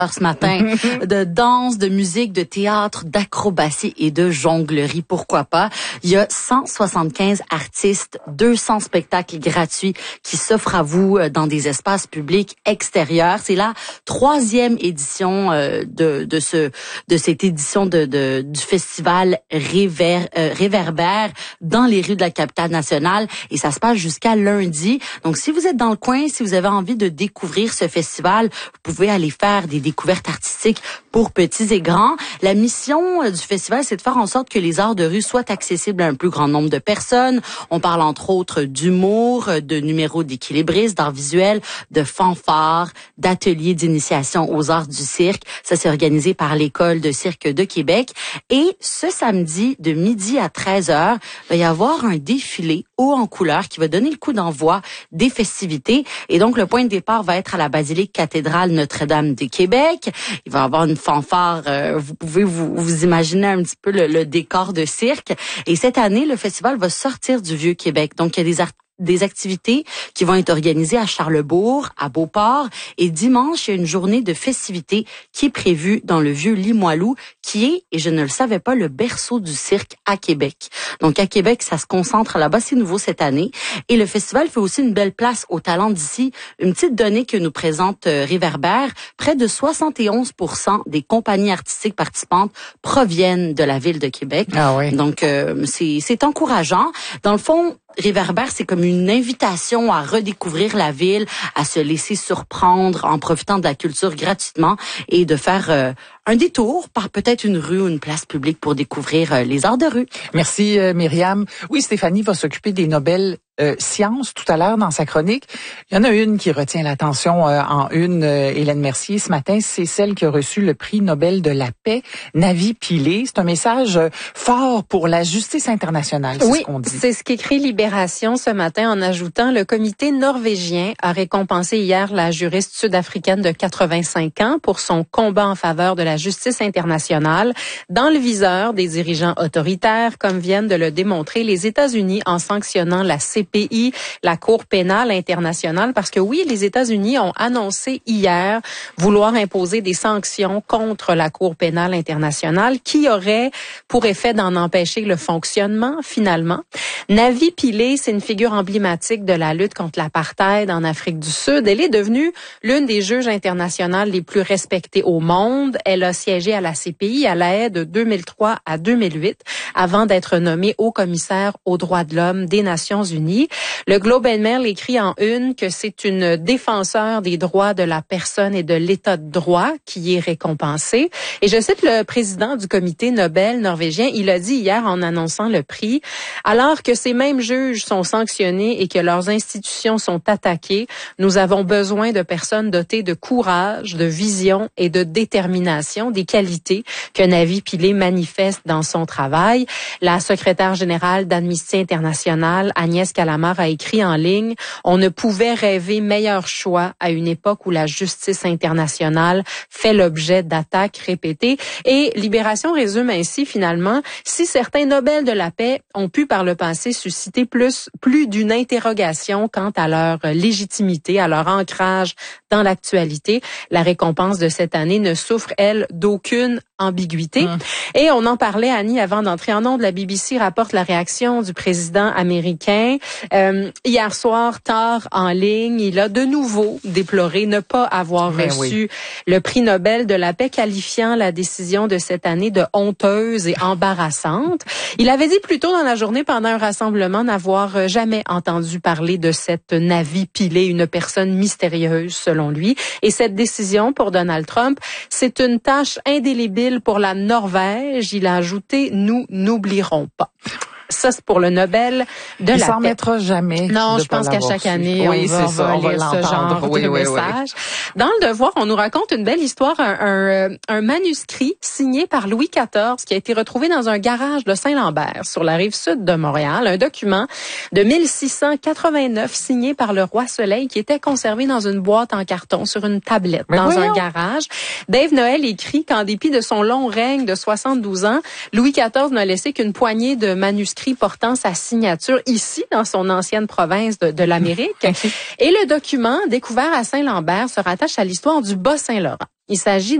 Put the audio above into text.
ce matin, de danse, de musique, de théâtre, d'acrobatie et de jonglerie, pourquoi pas. Il y a 175 artistes, 200 spectacles gratuits qui s'offrent à vous dans des espaces publics extérieurs. C'est la 3e édition de cette édition du festival Réverbère dans les rues de la capitale nationale, et ça se passe jusqu'à lundi. Donc si vous êtes dans le coin, si vous avez envie de découvrir ce festival, vous pouvez aller faire des découvertes artistiques pour petits et grands. La mission du festival, c'est de faire en sorte que les arts de rue soient accessibles à un plus grand nombre de personnes. On parle entre autres d'humour, de numéros d'équilibristes, d'art visuel, de fanfares, d'ateliers d'initiation aux arts du cirque. Ça, c'est organisé par l'École de cirque de Québec. Et ce samedi, de midi à 13h, il va y avoir un défilé haut en couleur qui va donner le coup d'envoi des festivités. Et donc, le point de départ va être à la basilique cathédrale Notre-Dame de Québec. Il va y avoir une fanfare. Vous pouvez vous imaginer un petit peu le décor de cirque. Et cette année, le festival va sortir du Vieux-Québec. Donc, il y a des activités qui vont être organisées à Charlesbourg, à Beauport, et dimanche, il y a une journée de festivités qui est prévue dans le vieux Limoilou, qui est, et je ne le savais pas, le berceau du cirque à Québec. Donc à Québec, ça se concentre là-bas, c'est nouveau cette année, et le festival fait aussi une belle place aux talents d'ici. Une petite donnée que nous présente Réverbère, près de 71% des compagnies artistiques participantes proviennent de la ville de Québec. Ah oui. Donc c'est encourageant. Dans le fond, Réverbère, c'est comme une invitation à redécouvrir la ville, à se laisser surprendre en profitant de la culture gratuitement et de faire un détour par peut-être une rue ou une place publique pour découvrir les arts de rue. Merci Myriam. Oui, Stéphanie va s'occuper des Nobel sciences tout à l'heure dans sa chronique. Il y en a une qui retient l'attention en une, Hélène Mercier, ce matin, c'est celle qui a reçu le prix Nobel de la paix, Navi Pillay. C'est un message fort pour la justice internationale, c'est ce qu'on dit. Oui, c'est ce qu'écrit Libération ce matin en ajoutant: le comité norvégien a récompensé hier la juriste sud-africaine de 85 ans pour son combat en faveur de la justice internationale dans le viseur des dirigeants autoritaires, comme viennent de le démontrer les États-Unis en sanctionnant la CPI, la Cour pénale internationale, parce que oui, les États-Unis ont annoncé hier vouloir imposer des sanctions contre la Cour pénale internationale qui auraient pour effet d'en empêcher le fonctionnement finalement. Navi Pillay, c'est une figure emblématique de la lutte contre l'apartheid en Afrique du Sud. Elle est devenue l'une des juges internationales les plus respectées au monde. Elle a siégé à la CPI à La Haye de 2003 à 2008 avant d'être nommée haut commissaire aux droits de l'homme des Nations Unies. Le Globe and Mail écrit en une que c'est une défenseure des droits de la personne et de l'état de droit qui est récompensée. Et je cite le président du comité Nobel norvégien, il a dit hier en annonçant le prix: alors que ces mêmes juges sont sanctionnés et que leurs institutions sont attaquées, nous avons besoin de personnes dotées de courage, de vision et de détermination, des qualités que Navi Pillay manifeste dans son travail. La secrétaire générale d'Amnesty International, Agnès Callamard, a écrit en ligne: on ne pouvait rêver meilleur choix à une époque où la justice internationale fait l'objet d'attaques répétées. Et Libération résume ainsi finalement: si certains Nobel de la paix ont pu par le passé susciter plus d'une interrogation quant à leur légitimité, à leur ancrage dans l'actualité, la récompense de cette année ne souffre, elle, d'aucune ambiguïté. Et on en parlait, Annie, avant d'entrer en ondes. La BBC rapporte la réaction du président américain. Hier soir, tard en ligne, il a de nouveau déploré ne pas avoir reçu le prix Nobel de la paix, qualifiant la décision de cette année de honteuse et embarrassante. Il avait dit plus tôt dans la journée, pendant un rassemblement, n'avoir jamais entendu parler de cette Navi Pillay, une personne mystérieuse selon lui. Et cette décision pour Donald Trump, c'est une tâche indélébile pour la Norvège. Il a ajouté: nous n'oublierons pas. Ça, c'est pour le Nobel de la paix. Il s'en mettra jamais. Non, je pense qu'à chaque année, on va lire ce genre de message. Dans Le Devoir, on nous raconte une belle histoire, un manuscrit signé par Louis XIV qui a été retrouvé dans un garage de Saint-Lambert, sur la rive sud de Montréal. Un document de 1689 signé par le roi Soleil qui était conservé dans une boîte en carton sur une tablette un garage. Dave Noël écrit qu'en dépit de son long règne de 72 ans, Louis XIV n'a laissé qu'une poignée de manuscrits manuscrit portant sa signature ici, dans son ancienne province de l'Amérique. Et le document, découvert à Saint-Lambert, se rattache à l'histoire du Bas-Saint-Laurent. Il s'agit